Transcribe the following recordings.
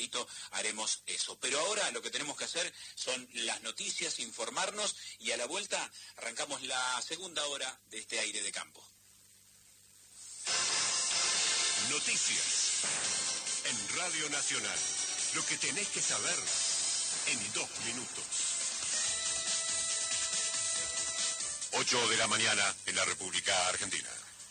ratito haremos eso. Pero ahora lo que tenemos que hacer son las noticias, informarnos, y a la vuelta arrancamos la segunda hora de este aire de campo. Noticias en Radio Nacional. Lo que tenés que saber en 2 minutos. 8 de la mañana en la República Argentina.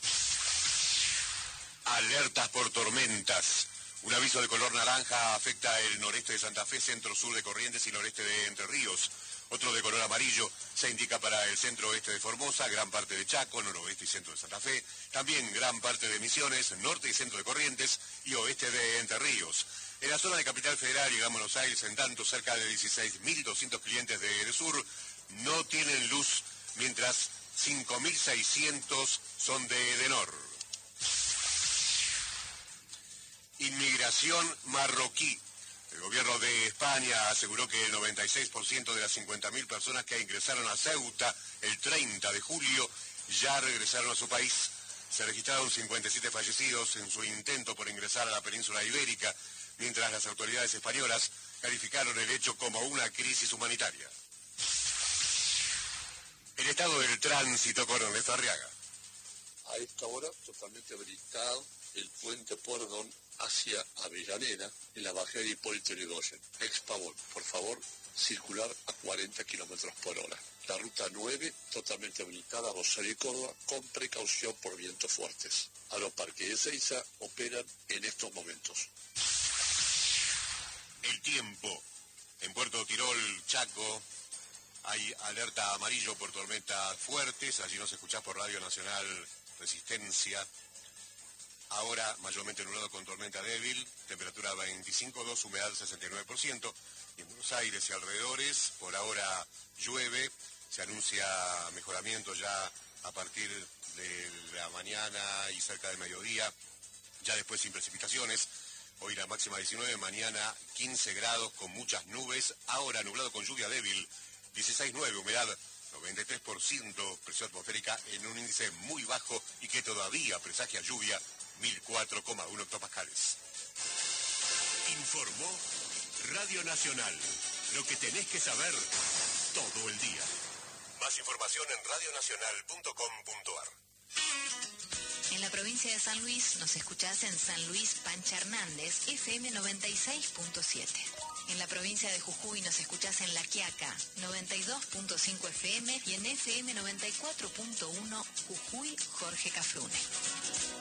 Alertas por tormentas. Un aviso de color naranja afecta el noreste de Santa Fe, centro-sur de Corrientes y noreste de Entre Ríos. Otro de color amarillo se indica para el centro-oeste de Formosa, gran parte de Chaco, noroeste y centro de Santa Fe, también gran parte de Misiones, norte y centro de Corrientes y oeste de Entre Ríos. En la zona de Capital Federal y Gran Buenos Aires, en tanto, cerca de 16.200 clientes de Edesur no tienen luz, mientras 5.600 son de Edenor. Inmigración marroquí. El gobierno de España aseguró que el 96% de las 50.000 personas que ingresaron a Ceuta el 30 de julio ya regresaron a su país. Se registraron 57 fallecidos en su intento por ingresar a la península ibérica, mientras las autoridades españolas calificaron el hecho como una crisis humanitaria. El estado del tránsito con Ernesto Arriaga. A esta hora totalmente habilitado el puente Pueyrredón hacia Avellaneda en la bajada de Hipólito Yrigoyen. Ex Pavón, por favor, circular a 40 kilómetros por hora. La ruta 9 totalmente habilitada a Rosario y Córdoba con precaución por vientos fuertes. Aeroparque y Ezeiza operan en estos momentos. El tiempo. En Puerto Tirol, Chaco, hay alerta amarillo por tormentas fuertes. Allí nos escuchás por Radio Nacional Resistencia. Ahora mayormente nublado con tormenta débil, temperatura 25,2, humedad 69%. Y en Buenos Aires y alrededores, por ahora llueve. Se anuncia mejoramiento ya a partir de la mañana y cerca del mediodía. Ya después sin precipitaciones. Hoy la máxima 19, mañana 15 grados con muchas nubes. Ahora nublado con lluvia débil, 16,9, humedad 93%, presión atmosférica en un índice muy bajo y que todavía presagia lluvia, 1004,1 hectopascales. Informó Radio Nacional. Lo que tenés que saber todo el día. Más información en radionacional.com.ar. En la provincia de San Luis nos escuchás en San Luis Pancha Hernández, FM 96.7. En la provincia de Jujuy nos escuchás en La Quiaca, 92.5 FM y en FM 94.1 Jujuy Jorge Cafrune.